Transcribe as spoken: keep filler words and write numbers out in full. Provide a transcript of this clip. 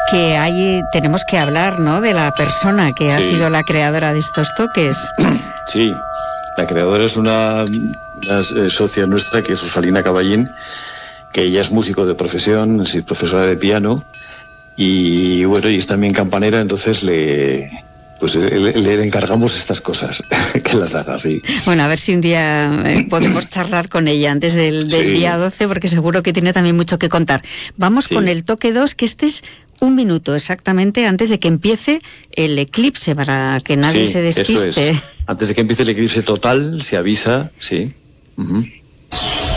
que ahí tenemos que hablar, ¿no?, de la persona que ha Sí. sido la creadora de estos toques. Sí, la creadora es una, una eh, socia nuestra, que es Rosalina Caballín, que ella es músico de profesión, es profesora de piano, y bueno, y es también campanera, entonces le... Pues le, le encargamos estas cosas, que las haga, sí. Bueno, a ver si un día eh, podemos charlar con ella antes del, del Sí. día doce, porque seguro que tiene también mucho que contar. Vamos Sí. con el toque dos, que este es un minuto exactamente antes de que empiece el eclipse, para que nadie Sí, se despiste. eso es. Antes de que empiece el eclipse total, se avisa, sí. Uh-huh.